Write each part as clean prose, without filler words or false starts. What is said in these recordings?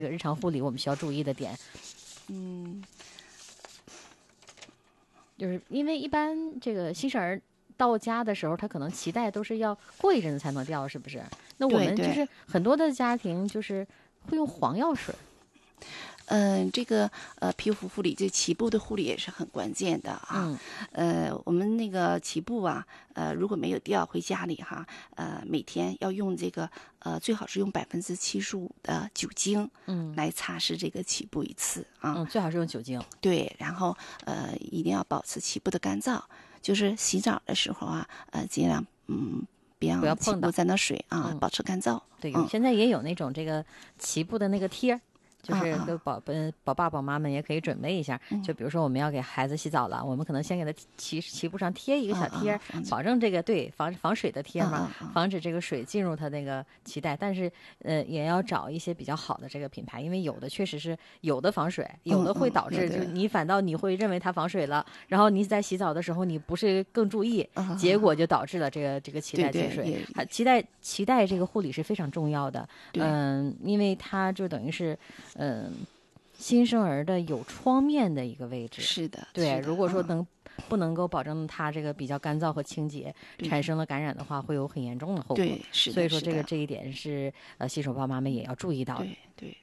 这个日常护理我们需要注意的点？就是因为一般这个新生儿到家的时候，他可能脐带都是要过一阵子才能掉，是不是？那我们就是很多的家庭就是会用黄药水。 这个皮肤护理，这脐部的护理也是很关键的啊。我们那个脐部啊，如果没有掉，回家里哈，每天要用这个最好是用75%的酒精，来擦拭这个脐部一次啊。 最好是用酒精。 对，然后一定要保持脐部的干燥，就是洗澡的时候啊，尽量别让脐部沾到水啊，保持干燥。 对，现在也有那种这个脐部的那个贴。就是给宝爸宝妈们也可以准备一下，就比如说我们要给孩子洗澡了，我们可能先给他脐部上贴一个小贴，保证这个防水的贴嘛，防止这个水进入他那个脐带。但是也要找一些比较好的这个品牌，因为有的确实是有的防水，有的会导致就你反倒你会认为它防水了，然后你在洗澡的时候你不是更注意，结果就导致了这个脐带进水。脐带这个护理是非常重要的，因为它就等于是。新生儿的有疮面的一个位置， 是的， 对。如果说不能够保证它这个比较干燥和清洁，产生了感染的话，会有很严重的后果。 对，是的。 所以说这一点是新手爸妈们也要注意到的。 对，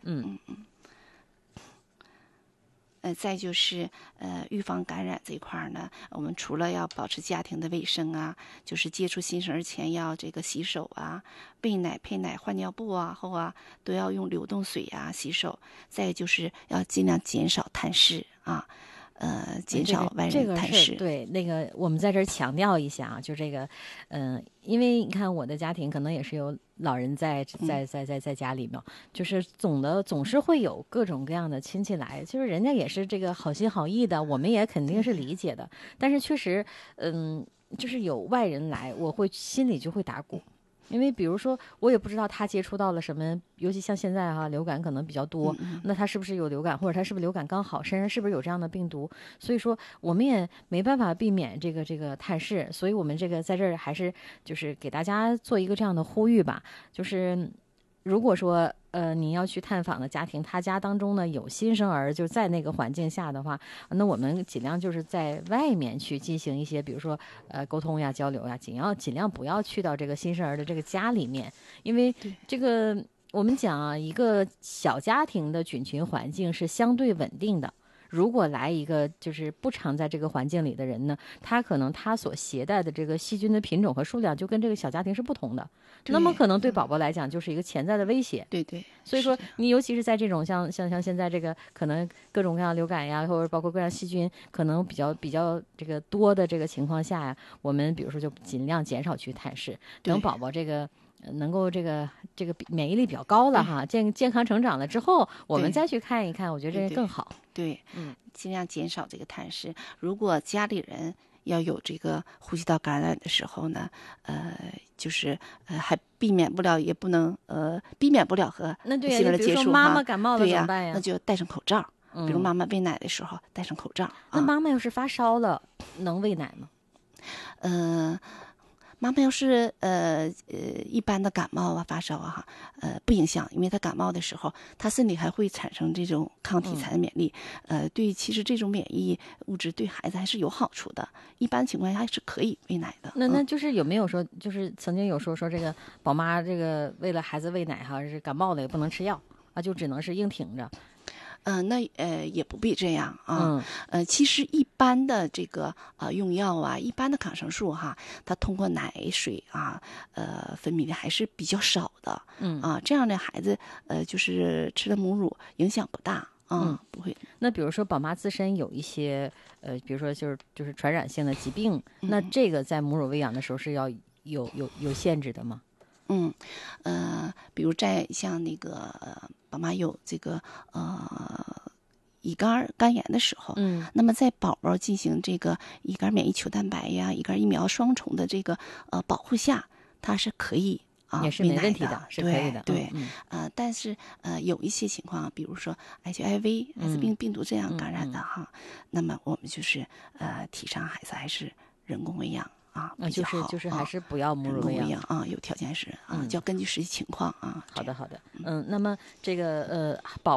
再就是预防感染这一块呢，我们除了要保持家庭的卫生啊，就是接触新生儿前要这个洗手啊，喂奶、配奶、换尿布啊后啊，都要用流动水啊洗手。再就是要尽量减少探视啊。减少外人探视。 对，那个我们在这儿强调一下啊，就这个，因为你看我的家庭可能也是有老人在家里面，就是总是会有各种各样的亲戚来，就是人家也是这个好心好意的，我们也肯定是理解的，但是确实，就是有外人来，我会心里就会打鼓。因为比如说我也不知道他接触到了什么，尤其像现在流感可能比较多，那他是不是有流感，或者他是不是流感刚好，身上是不是有这样的病毒，所以说我们也没办法避免这个探视，所以我们这个在这儿还是就是给大家做一个这样的呼吁吧，就是如果说你要去探访的家庭，他家当中呢有新生儿，就在那个环境下的话，那我们尽量就是在外面去进行一些，比如说沟通呀、交流呀，尽量不要去到这个新生儿的这个家里面，因为这个我们讲啊，一个小家庭的菌群环境是相对稳定的。如果来一个就是不常在这个环境里的人呢，他可能他所携带的这个细菌的品种和数量就跟这个小家庭是不同的，那么可能对宝宝来讲就是一个潜在的威胁。 对， 所以说你尤其是在这种像现在这个可能各种各样流感呀，或者包括各样细菌可能比较这个多的这个情况下呀，我们比如说就尽量减少去探视，等宝宝这个能够这个免疫力比较高了哈，健康成长了之后，我们再去看一看，我觉得这更好。 对，尽量减少这个探视。如果家里人要有这个呼吸道感染的时候呢，就是还避免不了，也不能避免不了和新生儿接触哈。 比如说妈妈感冒了怎么办呀？ 那就戴上口罩。比如妈妈喂奶的时候戴上口罩。 那妈妈要是发烧了，能喂奶吗？ 妈妈要是一般的感冒啊、发烧啊不影响，因为她感冒的时候，她身体还会产生这种抗体产生免疫，对，其实这种免疫物质对孩子还是有好处的，一般情况下还是可以喂奶的。 那就是有没有说，就是曾经有说这个宝妈这个为了孩子喂奶哈，是感冒了也不能吃药啊，就只能是硬挺着。 那也不必这样啊。其实一般的这个用药啊，一般的抗生素哈，它通过奶水啊分泌的还是比较少的。这样的孩子就是吃了母乳影响不大不会。 那比如说宝妈自身有一些比如说就是传染性的疾病，那这个在母乳喂养的时候是要有限制的吗？ 比如在像那个宝妈有这个乙肝炎的时候，那么在宝宝进行这个乙肝免疫球蛋白呀、乙肝疫苗双重的这个保护下，它是可以也是没问题的，是可以的。 对，但是有一些情况，比如说 HIV 艾滋病病毒这样感染的哈，那么我们就是提倡孩子还是人工喂养。 啊， 那比较好就是还是不要母乳喂养啊，有条件是啊，就要根据实际情况啊。 好的，那么这个保